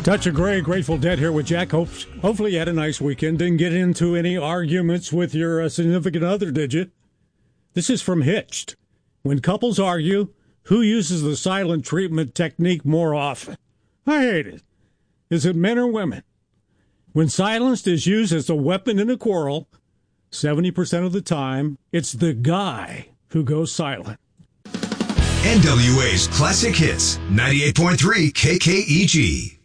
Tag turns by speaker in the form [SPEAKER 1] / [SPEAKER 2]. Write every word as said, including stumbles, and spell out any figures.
[SPEAKER 1] Touch of Grey, Grateful Dead here with Jack. Hope, hopefully you had a nice weekend. Didn't get into any arguments with your uh, significant other, did you? This is from Hitched. When couples argue, who uses the silent treatment technique more often? I hate it. Is it men or women? When silence is used as a weapon in a quarrel, seventy percent of the time, it's the guy who goes silent.
[SPEAKER 2] N W A's Classic Hits, ninety-eight point three K K E G.